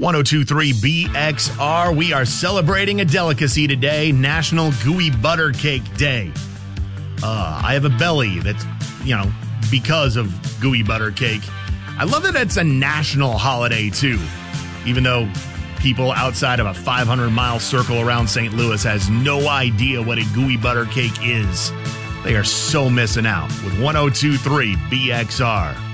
1023 BXR. We are celebrating a delicacy today, National Gooey Butter Cake Day. I have a belly that's, because of gooey butter cake. I love that it's a national holiday, too, even though people outside of a 500-mile circle around St. Louis has no idea what a gooey butter cake is. They are so missing out with 1023 BXR.